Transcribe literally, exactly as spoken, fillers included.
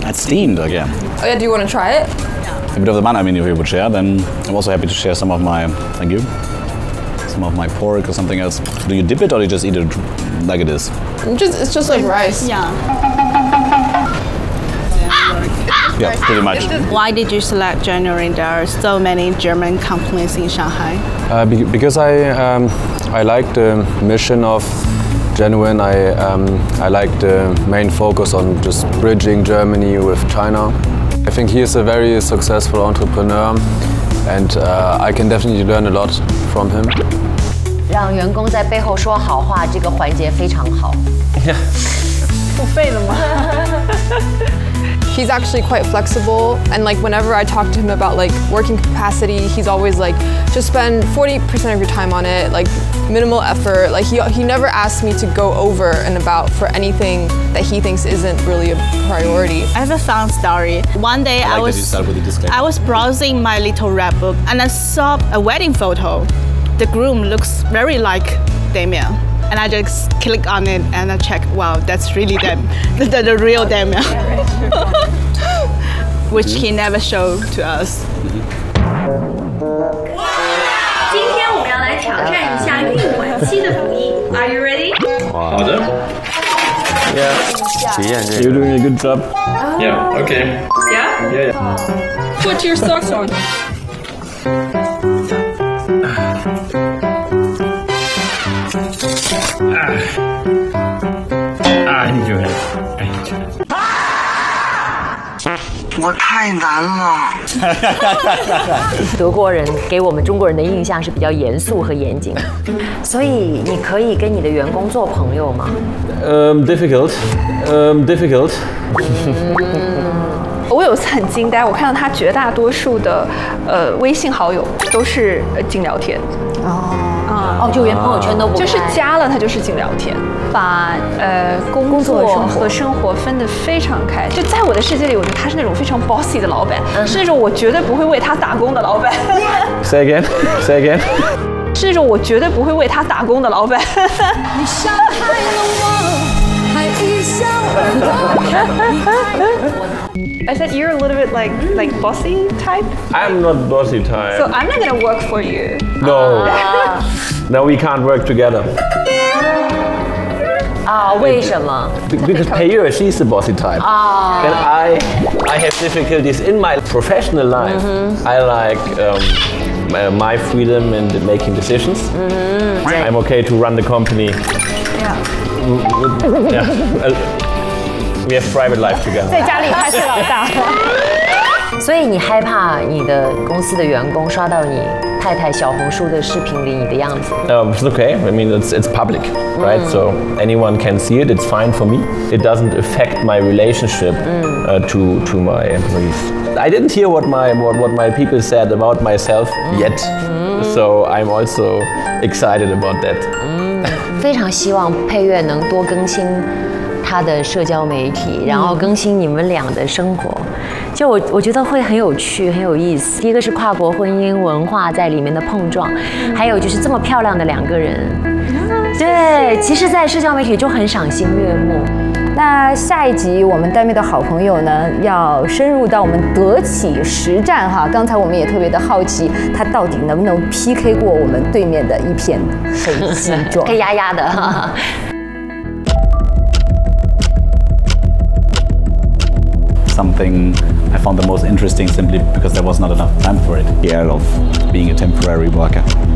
It's steamed again. Oh yeah, do you want to try it? A bit of the bun, I mean, if you would share, then I'm also happy to share some of my, thank you, some of my pork or something else. Do you dip it or do you just eat it like it is? Just, it's just like rice. Yeah. Yeah, pretty much. Why did you select Genuine? There are so many German companies in Shanghai. Uh, be because I um, I like the mission of Genuine. I um, I like the main focus on just bridging Germany with China. I think he is a very successful entrepreneur, and uh, I can definitely learn a lot from him. 让员工在背后说好话，这个环节非常好。 付费的吗？ He's actually quite flexible, and like whenever I talk to him about like working capacity, he's always like, just spend forty percent of your time on it, like minimal effort. Like he, he never asks me to go over and about for anything that he thinks isn't really a priority. I have a fun story. One day I, I like was that you start with the disclaimer. I was browsing my little rap book and I saw a wedding photo. The groom looks very like Damien. And I just click on it and I check, wow, that's really them, the, the, the real Damien. Which he never showed to us. 今天我们要来挑战一下孕晚期的不易。Are you ready? 好的。 Yeah. 体验这个。 You're doing a good job. Yeah. Okay. Yeah? Yeah. Yeah. Put your socks on. I need your help. I need your help. 我太难了。 德国人给我们中国人的印象是比较严肃和严谨，所以你可以跟你的员工做朋友吗？ Um, difficult. Um, difficult. 我有次很惊呆，我看到他绝大多数的呃微信好友都是呃仅聊天。 哦。哦，就连朋友圈都不开。 就是加了他就是仅聊天，把呃工作和生活分得非常开。就在我的世界里，我觉得他是那种非常 bossy 的老板，是那种我绝对不会为他打工的老板。 Say again. Say again. 是那种我绝对不会为他打工的老板。 你伤害了我，还一笑而过。 I said you're a little bit like like bossy type. I'm not bossy type. So I'm not gonna work for you. No. No, we can't work together. 啊，为什么 Because Pei she's the bossy type. Ah. And I, I have difficulties in my professional life. Mm-hmm. I like um, my freedom in making decisions. Mm-hmm. I'm okay to run the company. Yeah. Yeah. Uh, we have private life together. 在家里他是老大。 所以你害怕你的公司的员工刷到你太太小红书的视频里你的样子？ Um, it's okay. I mean, it's it's public, right? Mm. So anyone can see it. It's fine for me. It doesn't affect my relationship mm. uh, to to my employees. I didn't hear what my what, what my people said about myself mm. yet, mm. so I'm also excited about that. 嗯，非常希望佩月能多更新他的社交媒体，然后更新你们俩的生活。就我我觉得会很有趣，很有意思。第一个是跨国婚姻文化在里面的碰撞，还有就是这么漂亮的两个人，对，其实，在社交媒体就很赏心悦目。 那下一集我们单位的好朋友呢，要深入到我们德企实战哈。刚才我们也特别的好奇，他到底能不能 P K 过我们对面的一片黑西装， 黑压压的哈。 Something I found the most interesting simply because there was not enough time for it. The idea of being a temporary worker.